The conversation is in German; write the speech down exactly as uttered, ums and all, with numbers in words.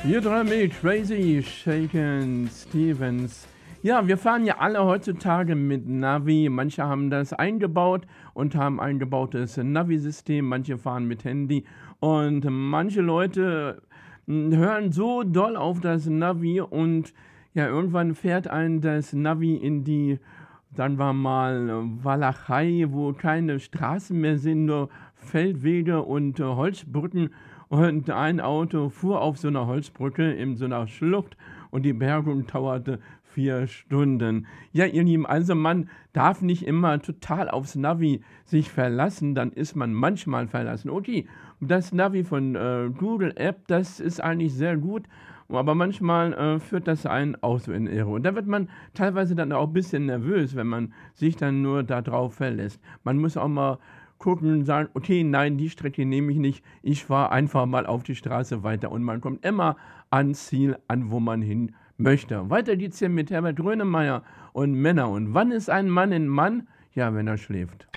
Hier dran mit Crazy Shaken Stevens. Ja, wir fahren ja alle heutzutage mit Navi. Manche haben das eingebaut und haben ein eingebautes Navi-System. Manche fahren mit Handy. Und manche Leute hm, hören so doll auf das Navi und ja, irgendwann fährt einen das Navi in die, sagen wir mal, äh, Walachei, wo keine Straßen mehr sind, nur Feldwege und äh, Holzbrücken. Und ein Auto fuhr auf so einer Holzbrücke in so einer Schlucht und die Bergung dauerte vier Stunden. Ja, ihr Lieben, also man darf nicht immer total aufs Navi sich verlassen, dann ist man manchmal verlassen. Okay, das Navi von äh, Google App, das ist eigentlich sehr gut, aber manchmal äh, führt das einen auch so in Irre. Und da wird man teilweise dann auch ein bisschen nervös, wenn man sich dann nur darauf verlässt. Man muss auch mal gucken und sagen, okay, nein, die Strecke nehme ich nicht, ich fahre einfach mal auf die Straße weiter und man kommt immer ans Ziel an, wo man hin möchte. Weiter geht's hier mit Herbert Grönemeyer und Männer. Und wann ist ein Mann ein Mann? Ja, wenn er schläft.